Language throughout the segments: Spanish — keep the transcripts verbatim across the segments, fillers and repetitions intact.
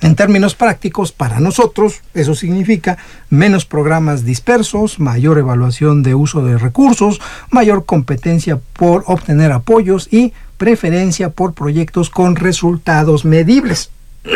En términos prácticos, para nosotros, eso significa menos programas dispersos, mayor evaluación de uso de recursos, mayor competencia por obtener apoyos y preferencia por proyectos con resultados medibles.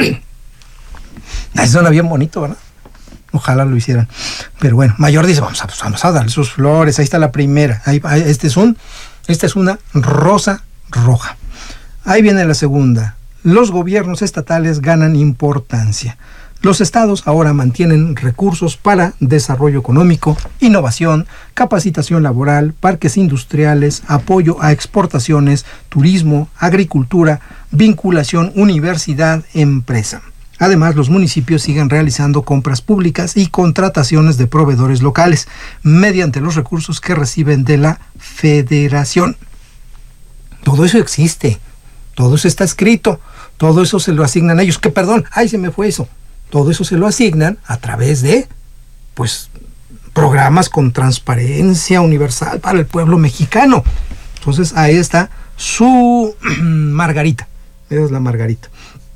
Eso suena bien bonito, ¿verdad? Ojalá lo hicieran. Pero bueno, Mayor dice, vamos a, vamos a darle sus flores. Ahí está la primera. Ahí, este es un, esta es una rosa roja. Ahí viene la segunda. Los gobiernos estatales ganan importancia. Los estados ahora mantienen recursos para desarrollo económico, innovación, capacitación laboral, parques industriales, apoyo a exportaciones, turismo, agricultura, vinculación universidad-empresa. Además, los municipios siguen realizando compras públicas y contrataciones de proveedores locales mediante los recursos que reciben de la federación. Todo eso existe, todo eso está escrito, todo eso se lo asignan a ellos. Que perdón, ay, se me fue eso. Todo eso se lo asignan a través de, pues, programas con transparencia universal para el pueblo mexicano. Entonces, ahí está su margarita. Esa es la margarita.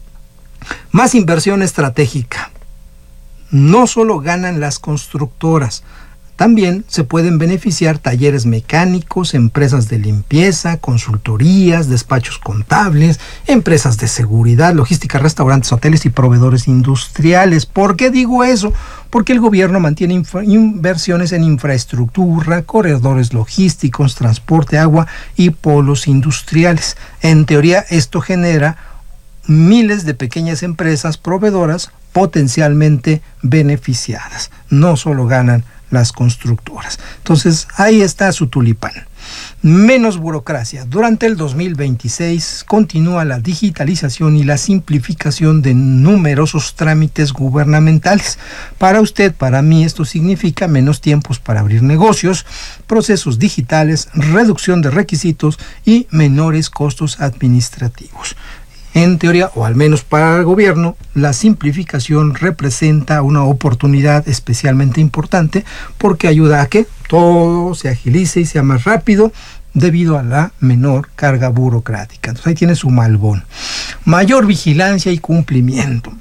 Más inversión estratégica. No solo ganan las constructoras, también se pueden beneficiar talleres mecánicos, empresas de limpieza, consultorías, despachos contables, empresas de seguridad, logística, restaurantes, hoteles y proveedores industriales. ¿Por qué digo eso? Porque el gobierno mantiene infra- inversiones en infraestructura, corredores logísticos, transporte, agua y polos industriales. En teoría, esto genera miles de pequeñas empresas proveedoras potencialmente beneficiadas. No solo ganan las constructoras. Entonces, ahí está su tulipán. Menos burocracia. Durante el dos mil veintiséis continúa la digitalización y la simplificación de numerosos trámites gubernamentales. Para usted, para mí, esto significa menos tiempos para abrir negocios, procesos digitales, reducción de requisitos y menores costos administrativos. En teoría, o al menos para el gobierno, la simplificación representa una oportunidad especialmente importante porque ayuda a que todo se agilice y sea más rápido debido a la menor carga burocrática. Entonces ahí tiene su malbón. Mayor vigilancia y cumplimiento.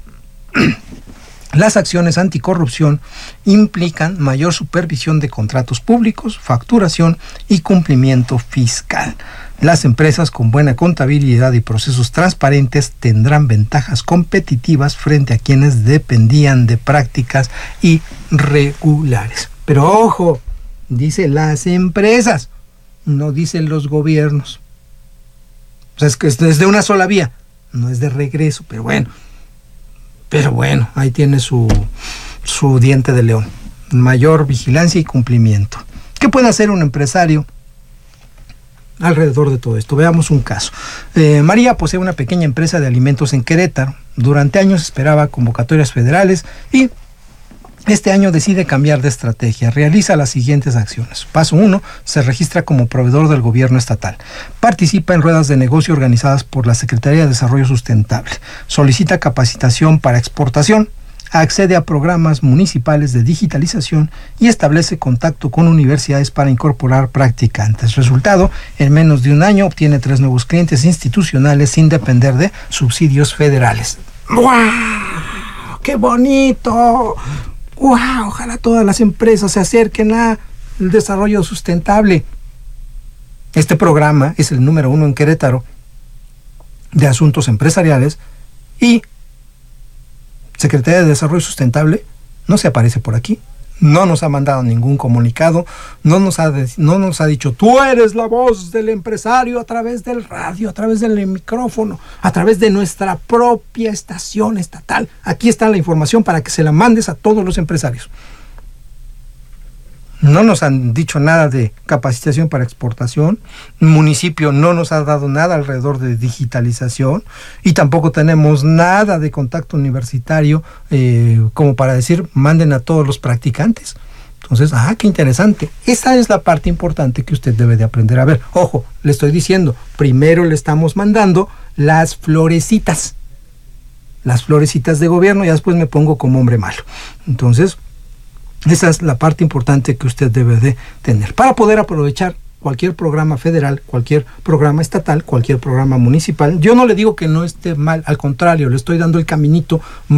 Las acciones anticorrupción implican mayor supervisión de contratos públicos, facturación y cumplimiento fiscal. Las empresas con buena contabilidad y procesos transparentes tendrán ventajas competitivas frente a quienes dependían de prácticas irregulares. Pero ojo, dice las empresas, no dicen los gobiernos. O sea, es que es de una sola vía, no es de regreso, pero bueno. Pero bueno, ahí tiene su, su diente de león. Mayor vigilancia y cumplimiento. ¿Qué puede hacer un empresario alrededor de todo esto? Veamos un caso. Eh, María posee una pequeña empresa de alimentos en Querétaro. Durante años esperaba convocatorias federales y este año decide cambiar de estrategia. Realiza las siguientes acciones. Paso uno, se registra como proveedor del gobierno estatal. Participa en ruedas de negocio organizadas por la Secretaría de Desarrollo Sustentable. Solicita capacitación para exportación. Accede a programas municipales de digitalización y establece contacto con universidades para incorporar practicantes. Resultado, en menos de un año obtiene tres nuevos clientes institucionales sin depender de subsidios federales. ¡Guau! ¡Qué bonito! ¡Wow! Ojalá todas las empresas se acerquen al desarrollo sustentable. Este programa es el número uno en Querétaro de asuntos empresariales y Secretaría de Desarrollo Sustentable no se aparece por aquí. No nos ha mandado ningún comunicado, no nos ha, de, no nos ha dicho, tú eres la voz del empresario a través del radio, a través del micrófono, a través de nuestra propia estación estatal. Aquí está la información para que se la mandes a todos los empresarios. No nos han dicho nada de capacitación para exportación. El municipio no nos ha dado nada alrededor de digitalización y tampoco tenemos nada de contacto universitario eh, como para decir manden a todos los practicantes. Entonces, ah, qué interesante. Esa es la parte importante que usted debe de aprender a ver. Ojo, le estoy diciendo, primero le estamos mandando las florecitas. Las florecitas de gobierno y después me pongo como hombre malo. Entonces, esa es la parte importante que usted debe de tener para poder aprovechar cualquier programa federal, cualquier programa estatal, cualquier programa municipal. Yo no le digo que no esté mal, al contrario, le estoy dando el caminito